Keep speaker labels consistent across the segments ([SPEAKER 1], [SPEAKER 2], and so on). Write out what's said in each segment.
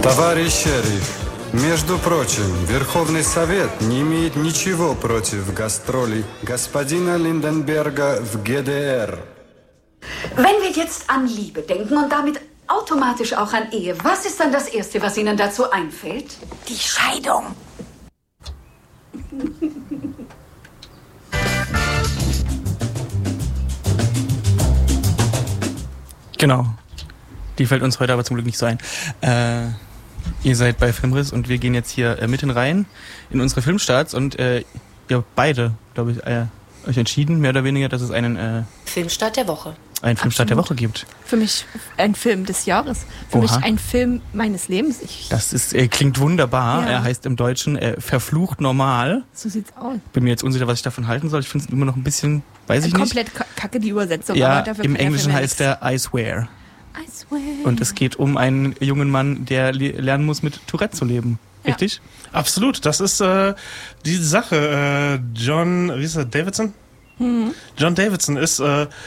[SPEAKER 1] Товарищ шериф, между прочим, Верховный Совет не имеет ничего против гастролей господина Lindenberger в ГДР.
[SPEAKER 2] Wenn wir jetzt an Liebe denken und damit automatisch auch an Ehe, was ist dann das Erste, was Ihnen dazu einfällt?
[SPEAKER 3] Die Scheidung.
[SPEAKER 4] Genau. Die fällt uns heute aber zum Glück nicht so ein. Ihr seid bei Filmriss und wir gehen jetzt hier mitten rein in unsere Filmstarts und ihr beide, glaube ich, euch entschieden, mehr oder weniger, dass es einen
[SPEAKER 3] Filmstart der Woche.
[SPEAKER 4] Einen Filmstart der Woche gibt.
[SPEAKER 5] Für mich ein Film des Jahres. Für mich ein Film meines Lebens.
[SPEAKER 4] Das klingt wunderbar. Ja. Er heißt im Deutschen Verflucht normal.
[SPEAKER 5] So sieht's aus.
[SPEAKER 4] Bin mir jetzt unsicher, was ich davon halten soll. Ich finde es immer noch ein bisschen, weiß ich nicht.
[SPEAKER 5] Komplett kacke die Übersetzung.
[SPEAKER 4] Ja,
[SPEAKER 5] aber dafür
[SPEAKER 4] im Englischen heißt er I Swear.
[SPEAKER 5] I Swear.
[SPEAKER 4] Und es geht um einen jungen Mann, der lernen muss, mit Tourette zu leben. Richtig?
[SPEAKER 6] Ja. Absolut. Das ist die Sache. John Davidson? Mhm. John Davidson ist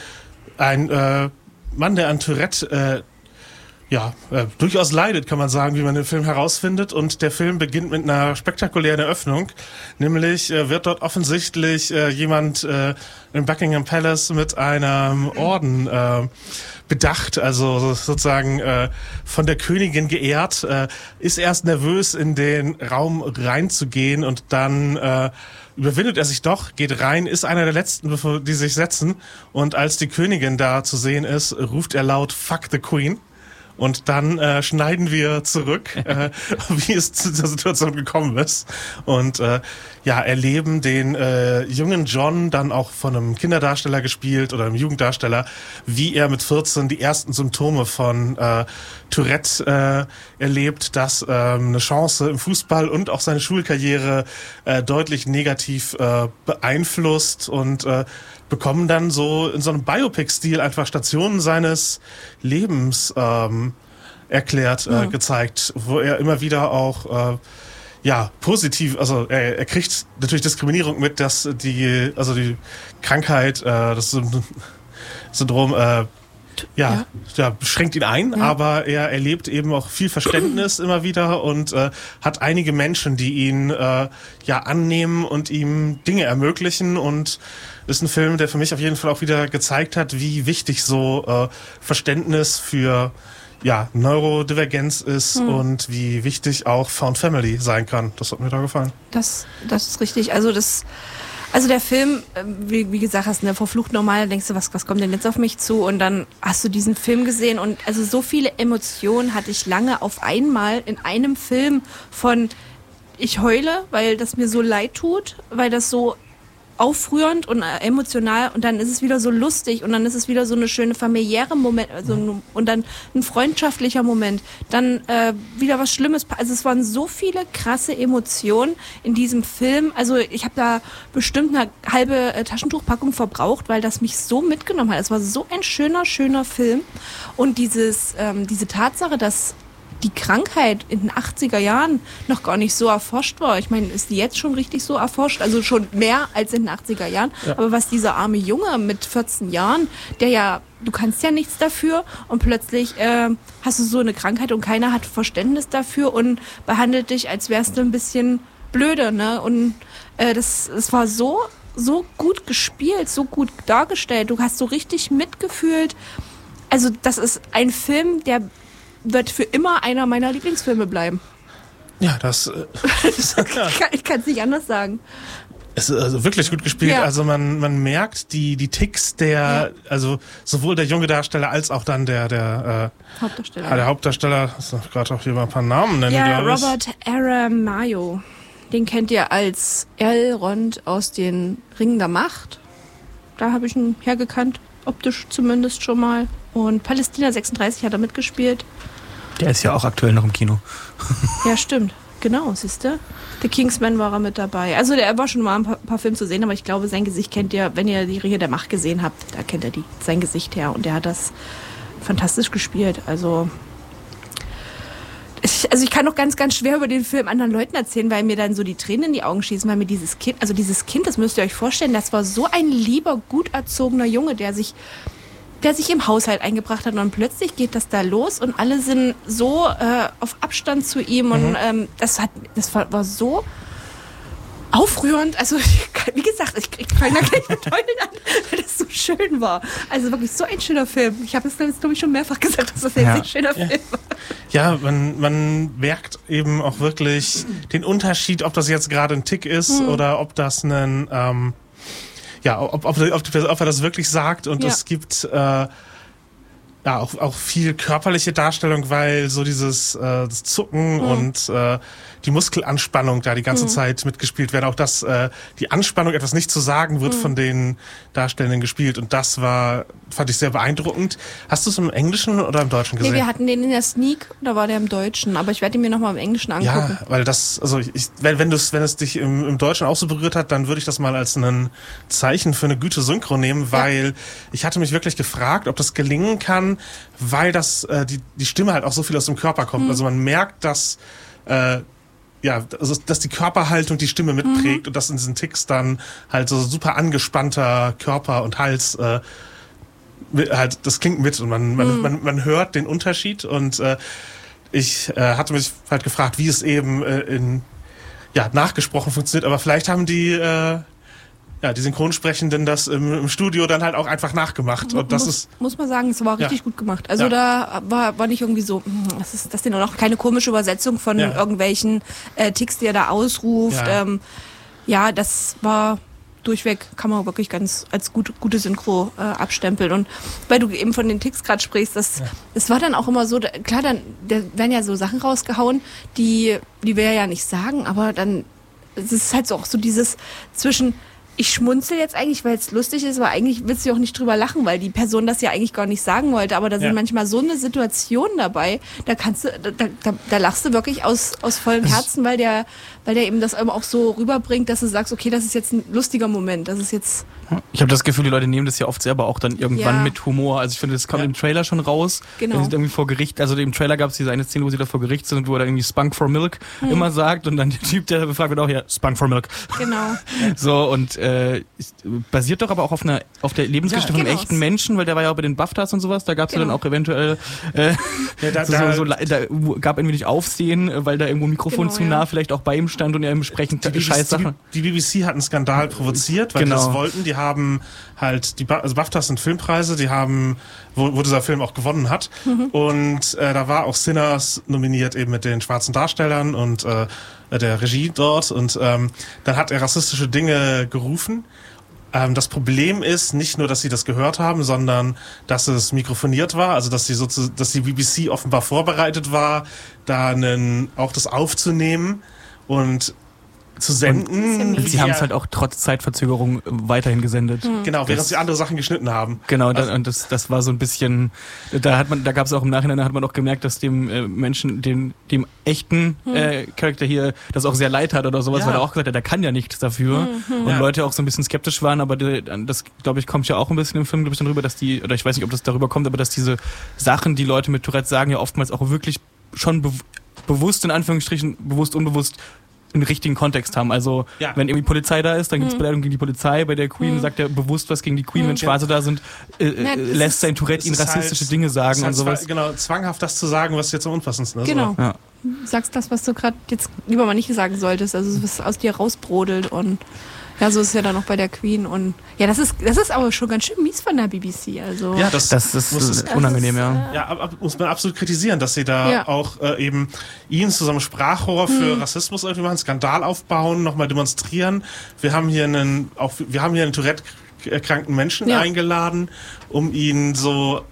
[SPEAKER 6] ein Mann, der an Tourette durchaus leidet, kann man sagen, wie man im Film herausfindet. Und der Film beginnt mit einer spektakulären Eröffnung. Nämlich wird dort offensichtlich jemand im Buckingham Palace mit einem Orden bedacht, also sozusagen von der Königin geehrt, ist erst nervös, in den Raum reinzugehen und dann überwindet er sich doch, geht rein, ist einer der Letzten, bevor die sich setzen. Und als die Königin da zu sehen ist, ruft er laut "Fuck the Queen". Und dann schneiden wir zurück, wie es zu der Situation gekommen ist. Und erleben den jungen John, dann auch von einem Kinderdarsteller gespielt oder einem Jugenddarsteller, wie er mit 14 die ersten Symptome von Tourette erlebt, das eine Chance im Fußball und auch seine Schulkarriere deutlich negativ beeinflusst und bekommen dann so in so einem Biopic-Stil einfach Stationen seines Lebens erklärt, gezeigt, wo er immer wieder auch positiv, also er kriegt natürlich Diskriminierung mit, dass die Krankheit, das Syndrom beschränkt ihn ein, aber er erlebt eben auch viel Verständnis immer wieder und hat einige Menschen, die ihn annehmen und ihm Dinge ermöglichen, und ist ein Film, der für mich auf jeden Fall auch wieder gezeigt hat, wie wichtig so Verständnis für Neurodivergenz ist und wie wichtig auch Found Family sein kann. Das hat mir da gefallen.
[SPEAKER 5] Das ist richtig. Also der Film, wie gesagt hast, verflucht normal, denkst du, was kommt denn jetzt auf mich zu? Und dann hast du diesen Film gesehen und also so viele Emotionen hatte ich lange auf einmal in einem Film von ich heule, weil das mir so leid tut, weil das so aufrührend und emotional, und dann ist es wieder so lustig und dann ist es wieder so eine schöne familiäre Moment, und dann ein freundschaftlicher Moment, dann wieder was Schlimmes. Also es waren so viele krasse Emotionen in diesem Film. Also ich habe da bestimmt eine halbe Taschentuchpackung verbraucht, weil das mich so mitgenommen hat. Es war so ein schöner Film, und diese Tatsache, dass die Krankheit in den 80er Jahren noch gar nicht so erforscht war. Ich meine, ist die jetzt schon richtig so erforscht? Also schon mehr als in den 80er Jahren. Ja. Aber was dieser arme Junge mit 14 Jahren, du kannst ja nichts dafür, und plötzlich hast du so eine Krankheit und keiner hat Verständnis dafür und behandelt dich, als wärst du ein bisschen blöde, ne? Und es war so gut gespielt, so gut dargestellt. Du hast so richtig mitgefühlt. Also das ist ein Film, der wird für immer einer meiner Lieblingsfilme bleiben.
[SPEAKER 6] Ja, das
[SPEAKER 5] ich kann es nicht anders sagen.
[SPEAKER 6] Es ist also wirklich gut gespielt. Ja. Also man merkt die Ticks also sowohl der junge Darsteller als auch dann der Hauptdarsteller. Der Hauptdarsteller, das ist gerade auch hier mal ein paar Namen nennen, glaube ich.
[SPEAKER 5] Robert Aramayo. Den kennt ihr als Elrond aus den Ringen der Macht. Da habe ich ihn hergekannt, optisch zumindest schon mal. Und Palästina 36 hat er mitgespielt.
[SPEAKER 4] Der ist ja auch aktuell noch im Kino.
[SPEAKER 5] Ja, stimmt. Genau, siehst du? The Kingsman war er mit dabei. Also er war schon mal ein paar Filme zu sehen, aber ich glaube, sein Gesicht kennt ihr, wenn ihr die Ringe der Macht gesehen habt, da kennt ihr sein Gesicht her. Und der hat das fantastisch gespielt. Also ich kann noch ganz, ganz schwer über den Film anderen Leuten erzählen, weil mir dann so die Tränen in die Augen schießen, weil mir dieses Kind, das müsst ihr euch vorstellen, das war so ein lieber, gut erzogener Junge, der sich der sich im Haushalt eingebracht hat und plötzlich geht das da los und alle sind so auf Abstand zu ihm und das war so aufrührend. Also wie gesagt, ich fange da gleich mit Heulen an, weil das so schön war. Also wirklich so ein schöner Film. Ich habe es jetzt, glaube ich, schon mehrfach gesagt, dass das ein sehr schöner Film war.
[SPEAKER 6] Ja, man merkt eben auch wirklich den Unterschied, ob das jetzt gerade ein Tick ist oder ob das ein ob er das wirklich sagt und es gibt auch viel körperliche Darstellung, weil so dieses das Zucken und die Muskelanspannung da die ganze Zeit mitgespielt werden. Auch dass die Anspannung, etwas nicht zu sagen, wird von den Darstellenden gespielt. Und das fand ich sehr beeindruckend. Hast du es im Englischen oder im Deutschen gesehen?
[SPEAKER 5] Nee, wir hatten den in der Sneak, da war der im Deutschen. Aber ich werde ihn mir nochmal im Englischen angucken.
[SPEAKER 6] Ja, weil das, also wenn es dich im Deutschen auch so berührt hat, dann würde ich das mal als ein Zeichen für eine gute Synchro nehmen, weil ich hatte mich wirklich gefragt, ob das gelingen kann, weil das die Stimme halt auch so viel aus dem Körper kommt. Also man merkt, dass dass die Körperhaltung die Stimme mitprägt und dass in diesen Ticks dann halt so super angespannter Körper und Hals halt, das klingt mit und man hört den Unterschied und ich hatte mich halt gefragt, wie es eben nachgesprochen funktioniert, aber vielleicht haben die Synchronsprechenden das im Studio dann halt auch einfach nachgemacht. Und
[SPEAKER 5] muss man sagen, es war richtig gut gemacht. Also da war nicht irgendwie so, das ist noch keine komische Übersetzung von irgendwelchen Ticks, die er da ausruft. Das war durchweg, kann man wirklich ganz als gute Synchro abstempeln. Und weil du eben von den Ticks gerade sprichst, das war dann auch immer so, klar, da werden ja so Sachen rausgehauen, die wir ja nicht sagen, aber dann es ist halt so auch so dieses zwischen ich schmunzel jetzt eigentlich, weil es lustig ist, aber eigentlich willst du auch nicht drüber lachen, weil die Person das ja eigentlich gar nicht sagen wollte. Aber da sind manchmal so eine Situation dabei, da kannst du, da lachst du wirklich aus vollem Herzen, weil der eben das auch so rüberbringt, dass du sagst, okay, das ist jetzt ein lustiger Moment. Das ist jetzt.
[SPEAKER 4] Ich habe das Gefühl, die Leute nehmen das ja oft selber auch dann irgendwann mit Humor. Also ich finde, das kommt im Trailer schon raus. Genau. Wenn sie irgendwie vor Gericht, also im Trailer gab es diese eine Szene, wo sie da vor Gericht sind, wo er irgendwie Spunk for Milk immer sagt und dann der Typ, der befragt wird, auch Spunk for Milk.
[SPEAKER 5] Genau.
[SPEAKER 4] So und basiert doch aber auch auf der Lebensgeschichte von einem echten Menschen, weil der war ja auch bei den BAFTAs und sowas, da gab es ja dann auch eventuell da gab ein wenig Aufsehen, weil da irgendwo ein Mikrofon zu nah vielleicht auch bei ihm stand und er entsprechend Scheißsachen. Die
[SPEAKER 6] BBC hat einen Skandal provoziert, weil die das wollten. Die haben halt, also BAFTAs sind Filmpreise, die haben, wo dieser Film auch gewonnen hat. Und da war auch Sinners nominiert eben mit den schwarzen Darstellern und der Regie dort. Und dann hat er rassistische Dinge gerufen. Das Problem ist nicht nur, dass sie das gehört haben, sondern dass es mikrofoniert war, also dass die BBC offenbar vorbereitet war, da auch das aufzunehmen und zu senden.
[SPEAKER 4] Und sie haben es halt auch trotz Zeitverzögerung weiterhin gesendet.
[SPEAKER 6] Genau, während sie andere Sachen geschnitten haben.
[SPEAKER 4] Genau, und das war so ein bisschen, da gab es auch im Nachhinein, da hat man auch gemerkt, dass dem Menschen, dem echten Charakter hier das auch sehr leid hat oder sowas, weil er auch gesagt hat, der kann ja nichts dafür. Und Leute auch so ein bisschen skeptisch waren, aber das, glaube ich, kommt ja auch ein bisschen im Film, glaube ich, dann rüber, dass oder ich weiß nicht, ob das darüber kommt, aber dass diese Sachen, die Leute mit Tourette sagen, ja oftmals auch wirklich schon bewusst, in Anführungsstrichen, bewusst, unbewusst, einen richtigen Kontext haben. Also wenn irgendwie Polizei da ist, dann gibt es Beleidigung gegen die Polizei. Bei der Queen sagt er bewusst was gegen die Queen. Wenn Schwarze da sind, lässt sein Tourette ihn rassistische Dinge sagen und sowas.
[SPEAKER 6] Genau, zwanghaft das zu sagen, was jetzt am unpassendsten ist.
[SPEAKER 5] Genau. Ja. Sagst das, was du gerade jetzt lieber mal nicht sagen solltest. Also was aus dir rausbrodelt und ja, so ist es ja dann auch bei der Queen und ja, das ist aber schon ganz schön mies von der BBC. Also
[SPEAKER 6] ja, das ist
[SPEAKER 4] unangenehm,
[SPEAKER 6] muss man absolut kritisieren, dass sie da auch eben ihn zu so einem Sprachrohr für Rassismus irgendwie machen, Skandal aufbauen, nochmal demonstrieren. Wir haben hier einen Tourette-kranken Menschen eingeladen, um ihn so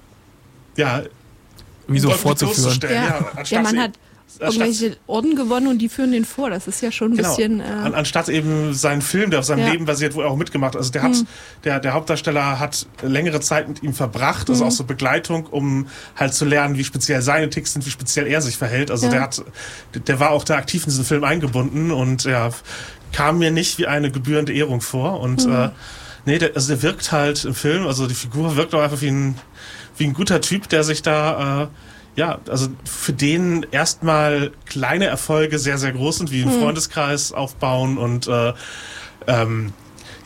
[SPEAKER 4] wie so vorzuführen.
[SPEAKER 5] Der Mann hat irgendwelche Orden gewonnen und die führen den vor. Das ist ja schon ein bisschen.
[SPEAKER 6] Anstatt eben seinen Film, der auf seinem Leben basiert, wo er auch mitgemacht. Also der Hauptdarsteller hat längere Zeit mit ihm verbracht, also auch so Begleitung, um halt zu lernen, wie speziell seine Ticks sind, wie speziell er sich verhält. Also der war auch da aktiv in diesen Film eingebunden und kam mir nicht wie eine gebührende Ehrung vor. Und der wirkt halt im Film, also die Figur wirkt auch einfach wie ein guter Typ, der sich da also für den erstmal kleine Erfolge sehr, sehr groß sind, wie einen Freundeskreis aufbauen und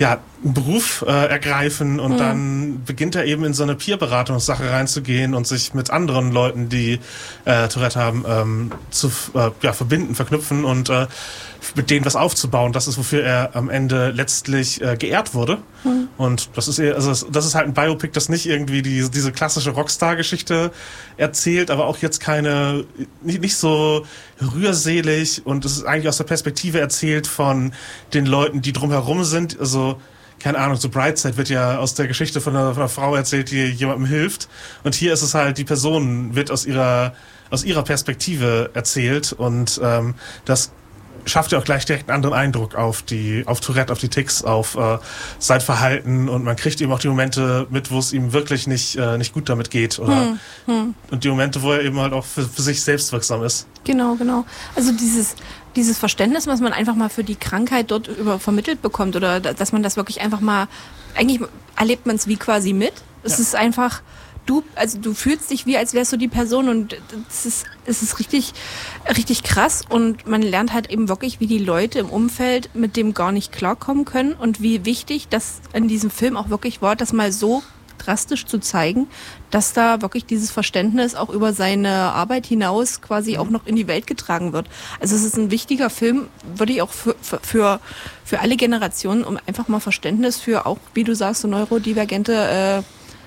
[SPEAKER 6] einen Beruf ergreifen und dann beginnt er eben in so eine Peer-Beratungssache reinzugehen und sich mit anderen Leuten, die Tourette haben, zu verbinden, verknüpfen und mit denen was aufzubauen. Das ist, wofür er am Ende letztlich geehrt wurde. Und das ist das ist halt ein Biopic, das nicht irgendwie diese klassische Rockstar-Geschichte erzählt, aber auch jetzt nicht so rührselig, und es ist eigentlich aus der Perspektive erzählt von den Leuten, die drumherum sind. Also keine Ahnung, so Brightside wird ja aus der Geschichte von einer Frau erzählt, die jemandem hilft. Und hier ist es halt, die Person wird aus ihrer Perspektive erzählt, und das schafft ja auch gleich direkt einen anderen Eindruck auf Tourette, auf die Tics, auf sein Verhalten, und man kriegt eben auch die Momente mit, wo es ihm wirklich nicht gut damit geht, oder und die Momente, wo er eben halt auch für sich selbst wirksam ist.
[SPEAKER 5] Genau. Also dieses Verständnis, was man einfach mal für die Krankheit dort vermittelt bekommt, oder dass man das wirklich einfach mal, eigentlich erlebt man es wie quasi mit. Es ist einfach, du fühlst dich wie, als wärst du die Person, und es ist richtig, richtig krass, und man lernt halt eben wirklich, wie die Leute im Umfeld mit dem gar nicht klarkommen können, und wie wichtig das in diesem Film auch wirklich war, das mal so drastisch zu zeigen, dass da wirklich dieses Verständnis auch über seine Arbeit hinaus quasi auch noch in die Welt getragen wird. Also es ist ein wichtiger Film, würde ich auch für alle Generationen, um einfach mal Verständnis für auch, wie du sagst, so neurodivergente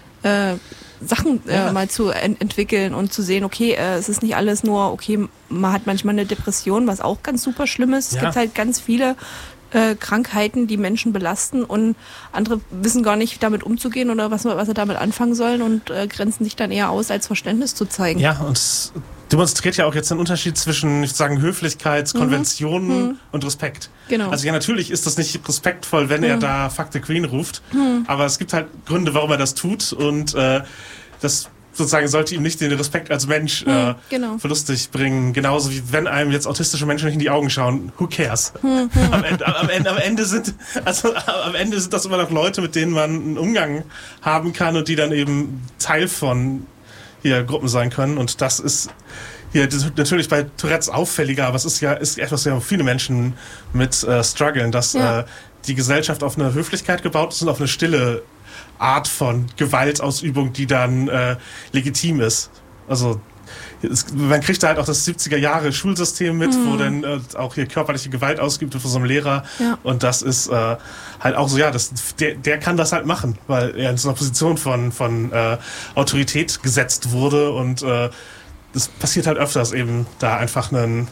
[SPEAKER 5] Sachen mal zu entwickeln und zu sehen, okay, es ist nicht alles nur, okay, man hat manchmal eine Depression, was auch ganz super schlimm ist. Es gibt halt ganz viele Krankheiten, die Menschen belasten, und andere wissen gar nicht, damit umzugehen oder was sie damit anfangen sollen, und grenzen sich dann eher aus, als Verständnis zu zeigen. Ja,
[SPEAKER 6] und es demonstriert ja auch jetzt den Unterschied zwischen, ich würde sagen, Höflichkeitskonventionen und Respekt.
[SPEAKER 5] Genau.
[SPEAKER 6] Also ja, natürlich ist das nicht respektvoll, wenn er da Fuck the Queen ruft, aber es gibt halt Gründe, warum er das tut, und das sozusagen sollte ihm nicht den Respekt als Mensch verlustig bringen. Genauso wie wenn einem jetzt autistische Menschen nicht in die Augen schauen. Who cares? Am Ende sind das immer noch Leute, mit denen man einen Umgang haben kann und die dann eben Teil von Gruppen sein können. Und das ist hier natürlich bei Tourettes auffälliger, aber es ist etwas, wo viele Menschen mit strugglen, dass die Gesellschaft auf eine Höflichkeit gebaut ist und auf eine stille Art von Gewaltausübung, die dann legitim ist. Also man kriegt da halt auch das 70er Jahre Schulsystem mit, wo dann auch hier körperliche Gewalt ausgeübt wird von so einem Lehrer. Ja. Und das ist halt auch so, der kann das halt machen, weil er in so einer Position von Autorität gesetzt wurde, und das passiert halt öfters eben da einfach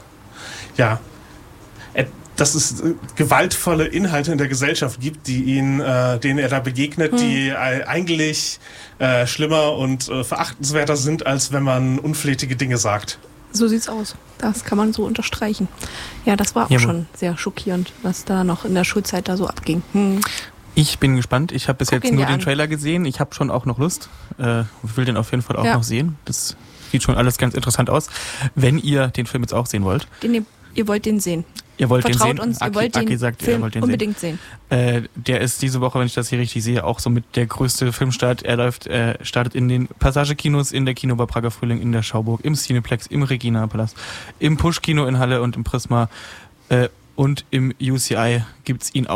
[SPEAKER 6] dass es gewaltvolle Inhalte in der Gesellschaft gibt, denen er da begegnet, die eigentlich schlimmer und verachtenswerter sind, als wenn man unflätige Dinge sagt.
[SPEAKER 5] So sieht's aus. Das kann man so unterstreichen. Ja, das war auch schon sehr schockierend, was da noch in der Schulzeit da so abging.
[SPEAKER 4] Ich bin gespannt. Ich habe bis jetzt nur den Trailer gesehen. Ich habe schon auch noch Lust. Will den auf jeden Fall auch noch sehen. Das sieht schon alles ganz interessant aus. Wenn ihr den Film jetzt auch sehen wollt.
[SPEAKER 5] Ihr wollt den sehen.
[SPEAKER 4] Ihr wollt
[SPEAKER 5] Vertraut
[SPEAKER 4] den
[SPEAKER 5] uns,
[SPEAKER 4] sehen?
[SPEAKER 5] ihr wollt den Film unbedingt sehen.
[SPEAKER 4] Der ist diese Woche, wenn ich das hier richtig sehe, auch somit der größte Filmstart. Er startet in den Passagekinos, in der Kino bei Prager Frühling, in der Schauburg, im Cineplex, im Regina-Palast, im Push-Kino in Halle und im Prisma und im UCI gibt's ihn auch.